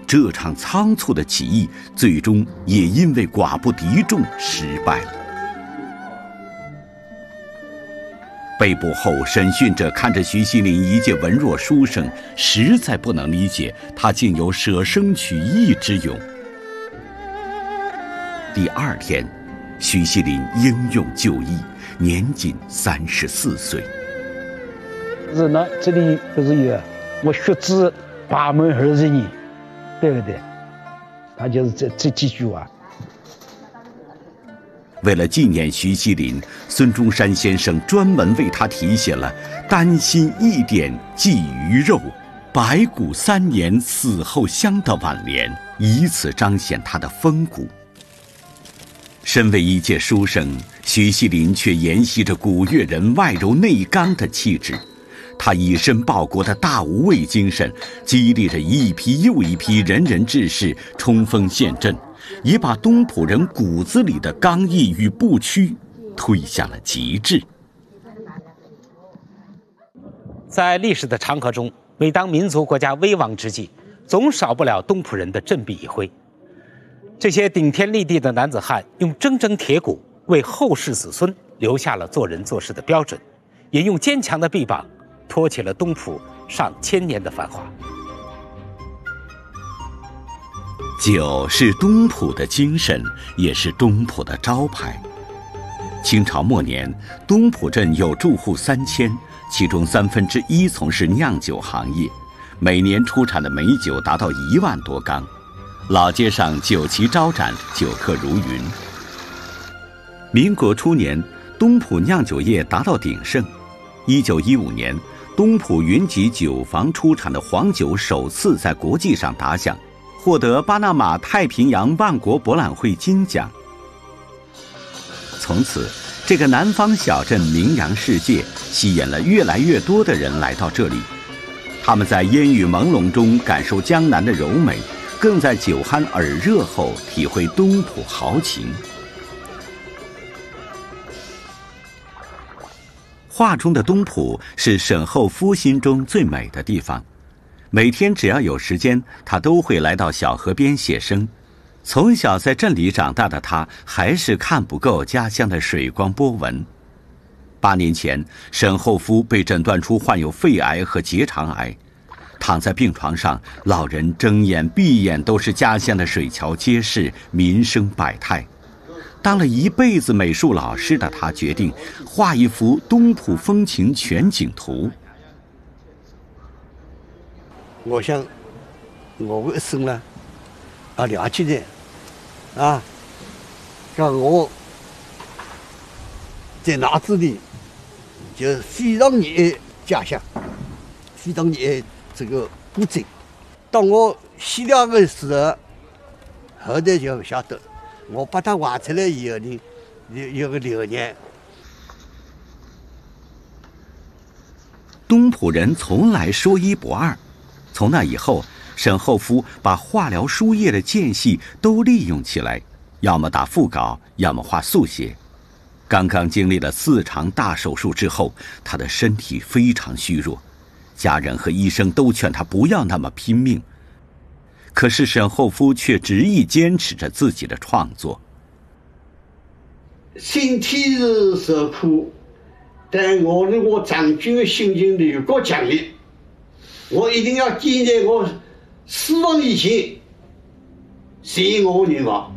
这场仓促的起义最终也因为寡不敌众失败了。被捕后，审讯者看着徐锡麟一介文弱书生，实在不能理解他竟有舍生取义之勇。第二天，徐锡麟英勇就义，年仅34岁。 是呢，这里不是有我学子8门20年，对不对？他就是这几句话。 为了纪念徐锡麟，孙中山先生专门为他题写了“丹心一点寄鱼肉，白骨3年死后香”的挽联，以此彰显他的风骨。身为一介书生，徐锡麟却沿袭着古越人外柔内刚的气质。他以身报国的大无畏精神，激励着一批又一批仁人志士冲锋陷阵，也把东浦人骨子里的刚毅与不屈推向了极致。 在历史的长河中，每当民族国家危亡之际，总少不了东浦人的振臂一挥。这些顶天立地的男子汉用铮铮铁骨为后世子孙留下了做人做事的标准，也用坚强的臂膀托起了东浦上千年的繁华。 酒是东浦的精神，也是东浦的招牌。清朝末年，东浦镇有住户3000，其中1/3从事酿酒行业，每年出产的美酒达到1万多缸。老街上酒旗招展，酒客如云。民国初年，东浦酿酒业达到鼎盛。1915年，东浦云集酒坊出产的黄酒首次在国际上打响，获得巴拿马太平洋万国博览会金奖。从此，这个南方小镇名扬世界，吸引了越来越多的人来到这里。他们在烟雨朦胧中感受江南的柔美，更在酒酣耳热后体会东浦豪情。画中的东浦是沈厚夫心中最美的地方，每天只要有时间，他都会来到小河边写生。从小在镇里长大的他，还是看不够家乡的水光波纹。8年前，沈厚夫被诊断出患有肺癌和结肠癌，躺在病床上，老人睁眼闭眼都是家乡的水桥街市，民生百态。当了一辈子美术老师的他，决定画一幅东浦风情全景图。 我想，我的一生呢，了解的，像我在脑子里就非常热爱家乡，非常热爱这个古镇。当我写了的时候，后来就晓得。我把它画出来以后呢，有个流年。 东浦人从来说一不二，从那以后，沈厚夫把画疗书页的间隙都利用起来，要么打腹稿，要么画速写。刚刚经历了4场大手术之后，他的身体非常虚弱，家人和医生都劝他不要那么拼命。可是沈厚夫却执意坚持着自己的创作。 身体是受苦，但我长久的心情如果强烈，我一定要坚在我死亡以前实现我的愿望。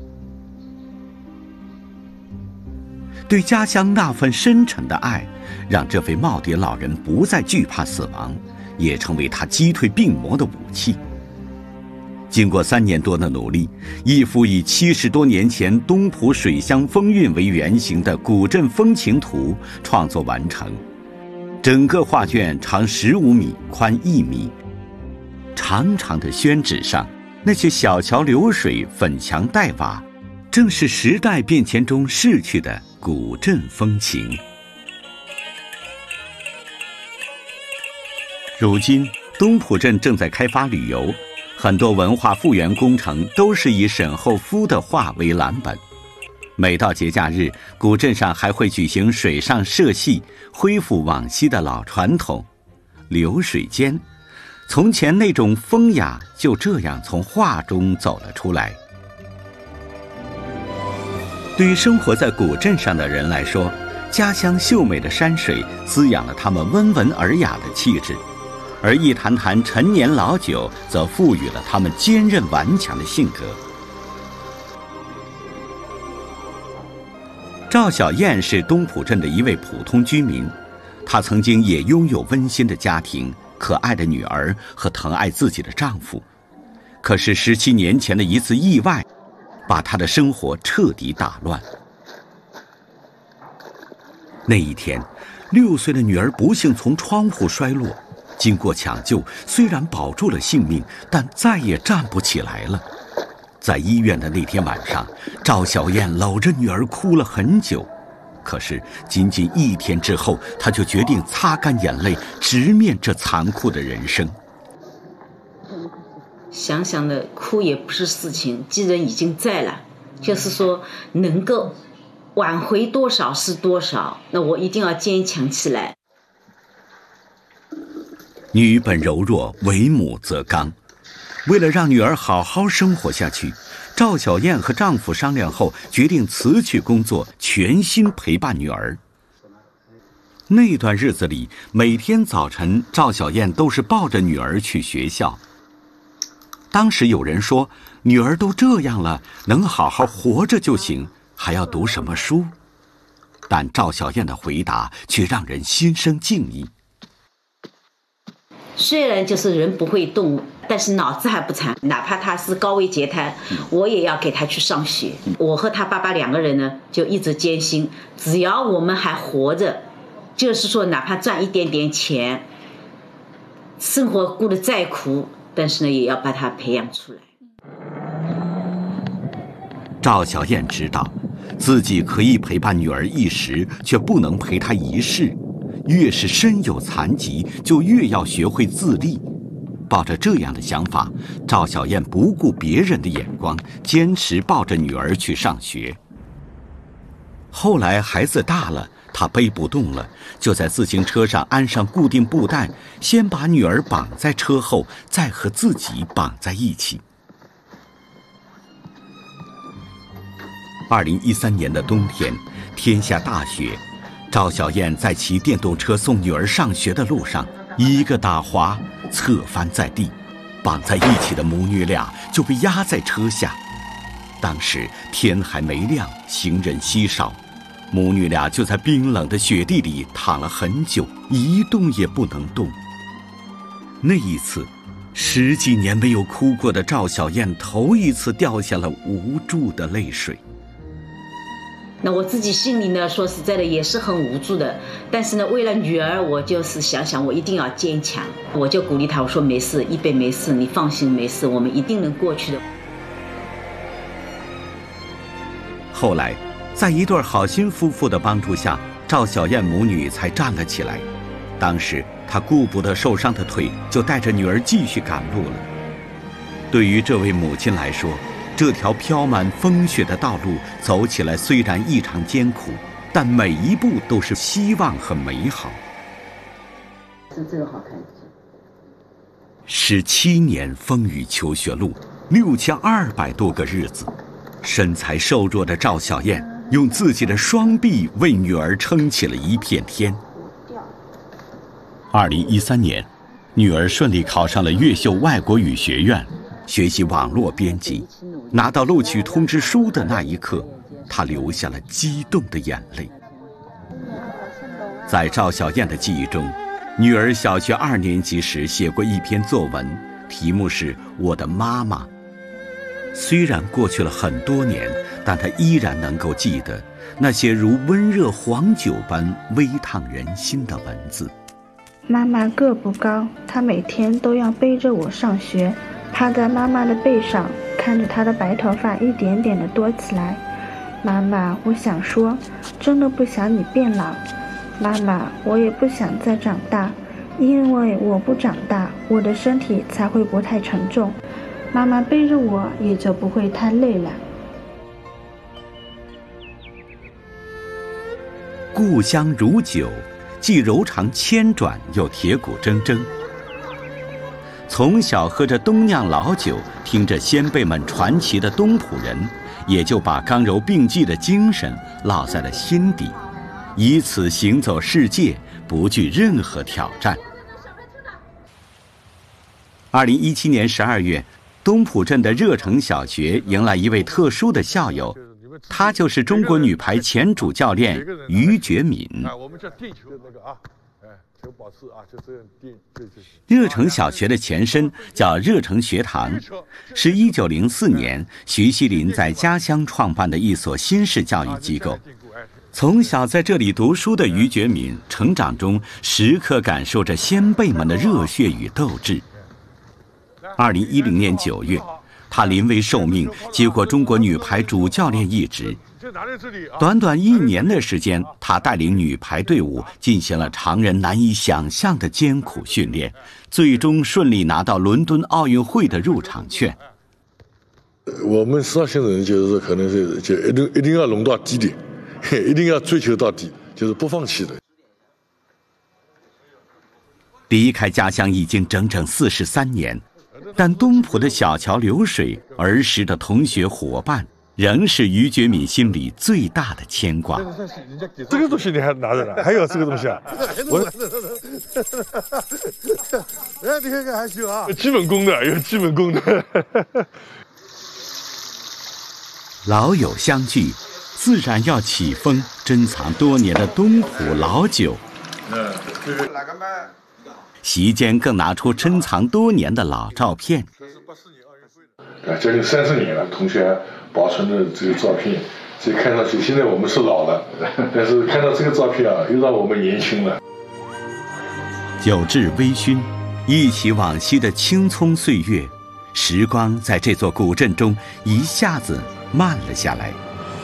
对家乡那份深沉的爱，让这位耄耋老人不再惧怕死亡，也成为他击退病魔的武器。经过3年多的努力，一幅以70多年前东浦水乡风韵为原型的古镇风情图创作完成。整个画卷长15米，宽1米。长长的宣纸上，那些小桥流水、粉墙黛瓦，正是时代变迁中逝去的古镇风情。如今，东浦镇正在开发旅游。很多文化复原工程都是以沈厚夫的画为蓝本。每到节假日，古镇上还会举行水上社戏，恢复往昔的老传统。流水间， 从前那种风雅就这样从画中走了出来。对于生活在古镇上的人来说，家乡秀美的山水滋养了他们温文尔雅的气质，而一坛坛陈年老酒则赋予了他们坚韧顽强的性格。赵小燕是东浦镇的一位普通居民，她曾经也拥有温馨的家庭、可爱的女儿和疼爱自己的丈夫。可是17年前的一次意外，把她的生活彻底打乱。那一天，6岁的女儿不幸从窗户摔落，经过抢救，虽然保住了性命，但再也站不起来了。在医院的那天晚上，赵小燕搂着女儿哭了很久。可是仅仅1天之后，她就决定擦干眼泪，直面这残酷的人生。 想想的哭也不是事情，既然已经在了，就是说能够挽回多少是多少，那我一定要坚强起来。 女本柔弱，为母则刚。为了让女儿好好生活下去，赵小燕和丈夫商量后，决定辞去工作，全心陪伴女儿。那段日子里，每天早晨，赵小燕都是抱着女儿去学校。当时有人说，女儿都这样了，能好好活着就行，还要读什么书？但赵小燕的回答却让人心生敬意。 虽然就是人不会动，但是脑子还不残，哪怕他是高位截瘫，我也要给他去上学。我和他爸爸2个人呢，就一直坚信，只要我们还活着，就是说哪怕赚一点点钱，生活过得再苦，但是呢，也要把他培养出来。 赵小燕知道，自己可以陪伴女儿一时，却不能陪她一世。越是身有残疾，就越要学会自立。抱着这样的想法，赵小燕不顾别人的眼光，坚持抱着女儿去上学。后来孩子大了，她背不动了，就在自行车上安上固定布带，先把女儿绑在车后，再和自己绑在一起。2013年的冬天，天下大雪，赵小燕在骑电动车送女儿上学的路上，一个打滑，侧翻在地，绑在一起的母女俩就被压在车下。当时天还没亮，行人稀少，母女俩就在冰冷的雪地里躺了很久，一动也不能动。那一次，10几年没有哭过的赵小燕头一次掉下了无助的泪水。 那我自己心里呢，说实在的也是很无助的，但是呢，为了女儿，我就是想我一定要坚强，我就鼓励她，我说没事，一贝没事，你放心，没事，我们一定能过去的。 后来，在一对好心夫妇的帮助下，赵小燕母女才站了起来。当时她顾不得受伤的腿，就带着女儿继续赶路了。对于这位母亲来说，这条飘满风雪的道路走起来虽然异常艰苦，但每一步都是希望和美好。 这个好看。 17年风雨求学路，6200多个日子，身材瘦弱的赵小燕用自己的双臂为女儿撑起了一片天。2013年，女儿顺利考上了越秀外国语学院，学习网络编辑。拿到录取通知书的那一刻，她流下了激动的眼泪。在赵小燕的记忆中，女儿小学2年级时写过一篇作文，题目是《我的妈妈》。虽然过去了很多年，但她依然能够记得那些如温热黄酒般微烫人心的文字。 妈妈个不高，她每天都要背着我上学，趴在妈妈的背上，看着她的白头发一点点的多起来。妈妈，我想说，真的不想你变老。妈妈，我也不想再长大，因为我不长大，我的身体才会不太沉重，妈妈背着我也就不会太累了。 故乡如酒，既柔肠千转，又铁骨铮铮。 从小喝着东酿老酒，听着先辈们传奇的东浦人，也就把刚柔并济的精神烙在了心底，以此行走世界，不惧任何挑战。2017年12月，东浦镇的热城小学迎来一位特殊的校友，他就是中国女排前主教练于觉敏。热城小学的前身叫热城学堂，是1904年徐锡麟在家乡创办的一所新式教育机构。从小在这里读书的于觉敏，成长中时刻感受着先辈们的热血与斗志。2010年9月，他临危受命，接过中国女排主教练一职。短短1年的时间，他带领女排队伍进行了常人难以想象的艰苦训练，最终顺利拿到伦敦奥运会的入场券。 我们10号线的人就是说，可能是就一定要弄到底点，一定要追求到底，就是不放弃的。 离开家乡已经整整43年，但东浦的小桥流水、儿时的同学伙伴，仍是于觉敏心里最大的牵挂。 这个东西你还拿着呢？还有这个东西啊？你看看还行啊，有基本功的，有基本功的。 老友相聚，自然要起封珍藏多年的东浦老酒。席间更拿出珍藏多年的老照片。 将近30年了，同学保存的这个照片，所以看上去现在我们是老了，但是看到这个照片啊，又让我们年轻了。 酒至微醺，忆起往昔的青葱岁月，时光在这座古镇中一下子慢了下来。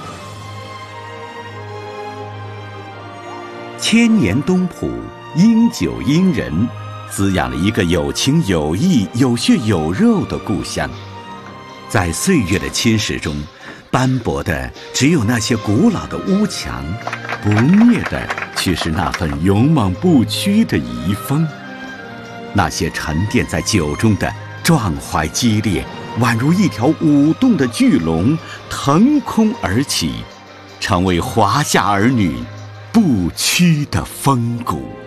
千年东浦，因酒因人，滋养了一个有情有义、有血有肉的故乡。在岁月的侵蚀中，斑驳的只有那些古老的屋墙，不灭的却是那份勇猛不屈的遗风。那些沉淀在酒中的壮怀激烈，宛如一条舞动的巨龙，腾空而起，成为华夏儿女不屈的风骨。